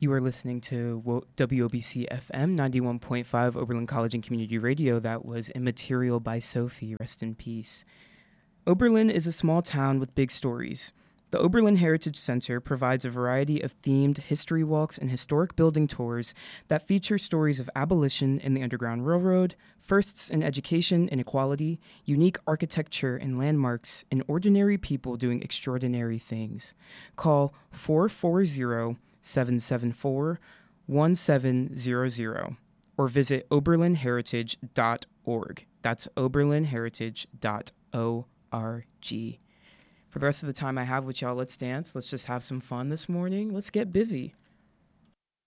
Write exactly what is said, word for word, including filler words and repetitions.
You are listening to Wo- W O B C F M ninety-one point five Oberlin College and Community Radio. That was Immaterial by Sophie. Rest in peace. Oberlin is a small town with big stories. The Oberlin Heritage Center provides a variety of themed history walks and historic building tours that feature stories of abolition in the Underground Railroad, firsts in education and equality, unique architecture and landmarks, and ordinary people doing extraordinary things. Call four four zero, seven seven four, one seven zero zero or visit oberlin heritage dot org. That's oberlin heritage dot org. For the rest of the time I have with y'all, let's dance. Let's just have some fun this morning. Let's get busy.